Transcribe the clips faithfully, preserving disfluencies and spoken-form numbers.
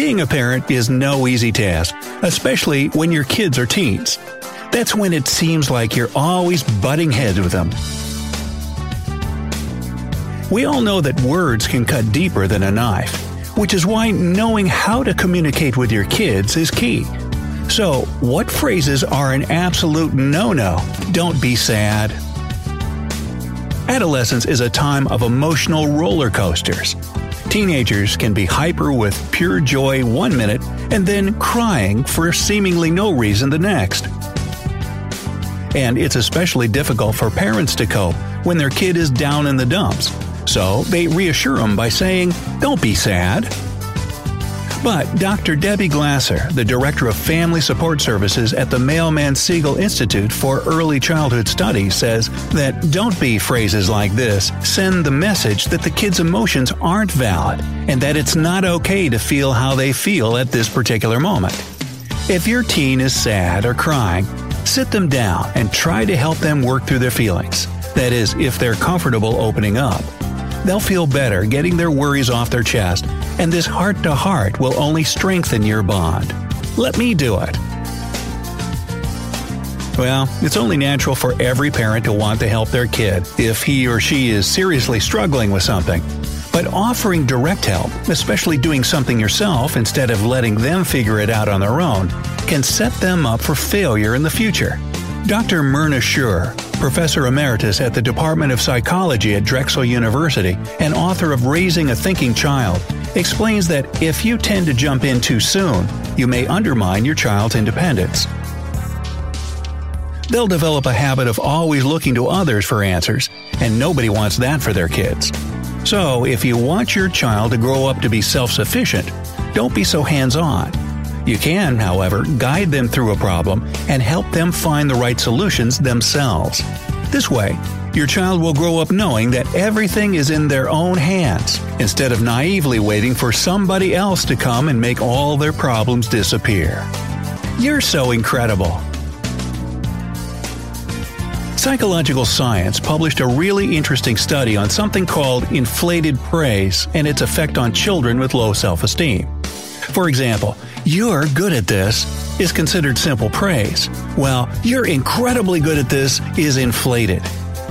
Being a parent is no easy task, especially when your kids are teens. That's when it seems like you're always butting heads with them. We all know that words can cut deeper than a knife, which is why knowing how to communicate with your kids is key. So, what phrases are an absolute no-no? Don't be sad. Adolescence is a time of emotional roller coasters. Teenagers can be hyper with pure joy one minute and then crying for seemingly no reason the next. And it's especially difficult for parents to cope when their kid is down in the dumps. So they reassure them by saying, "Don't be sad." But Doctor Debbie Glasser, the Director of Family Support Services at the Mailman Siegel Institute for Early Childhood Studies, says that "don't be" phrases like this send the message that the kid's emotions aren't valid and that it's not okay to feel how they feel at this particular moment. If your teen is sad or crying, sit them down and try to help them work through their feelings. That is, if they're comfortable opening up. They'll feel better getting their worries off their chest, and this heart-to-heart will only strengthen your bond. Let me do it. Well, it's only natural for every parent to want to help their kid if he or she is seriously struggling with something. But offering direct help, especially doing something yourself instead of letting them figure it out on their own, can set them up for failure in the future. Doctor Myrna Schur, Professor Emeritus at the Department of Psychology at Drexel University and author of Raising a Thinking Child, explains that if you tend to jump in too soon, you may undermine your child's independence. They'll develop a habit of always looking to others for answers, and nobody wants that for their kids. So, if you want your child to grow up to be self-sufficient, don't be so hands-on. You can, however, guide them through a problem and help them find the right solutions themselves. This way, your child will grow up knowing that everything is in their own hands, instead of naively waiting for somebody else to come and make all their problems disappear. You're so incredible! Psychological Science published a really interesting study on something called inflated praise and its effect on children with low self-esteem. For example, "You're good at this" is considered simple praise, while "you're incredibly good at this" is inflated.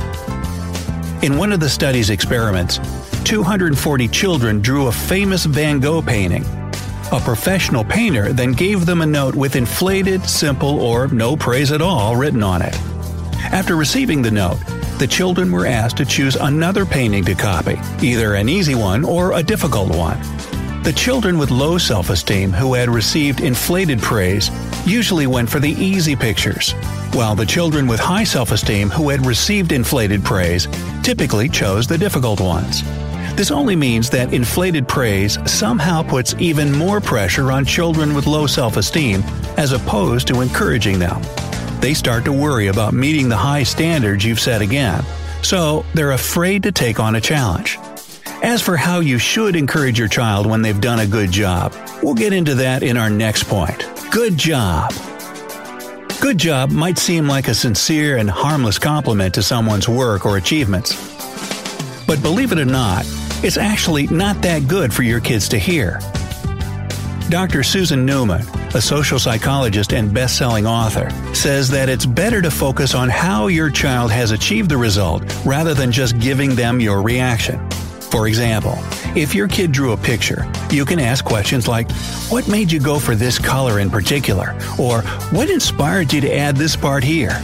In one of the study's experiments, two hundred forty children drew a famous Van Gogh painting. A professional painter then gave them a note with inflated, simple, or no praise at all written on it. After receiving the note, the children were asked to choose another painting to copy, either an easy one or a difficult one. The children with low self-esteem who had received inflated praise usually went for the easy pictures, while the children with high self-esteem who had received inflated praise typically chose the difficult ones. This only means that inflated praise somehow puts even more pressure on children with low self-esteem as opposed to encouraging them. They start to worry about meeting the high standards you've set again, so they're afraid to take on a challenge. As for how you should encourage your child when they've done a good job, we'll get into that in our next point. Good job! Good job might seem like a sincere and harmless compliment to someone's work or achievements. But believe it or not, it's actually not that good for your kids to hear. Doctor Susan Newman, a social psychologist and best-selling author, says that it's better to focus on how your child has achieved the result rather than just giving them your reaction. For example, if your kid drew a picture, you can ask questions like, "What made you go for this color in particular?" Or, "What inspired you to add this part here?"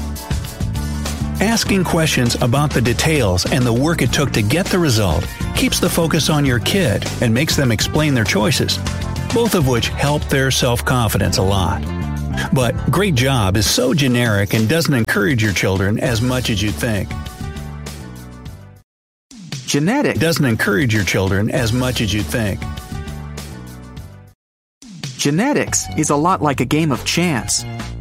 Asking questions about the details and the work it took to get the result keeps the focus on your kid and makes them explain their choices, both of which help their self-confidence a lot. But "great job" is so generic and doesn't encourage your children as much as you'd think. Genetic doesn't encourage your children as much as you'd think. Genetics is a lot like a game of chance.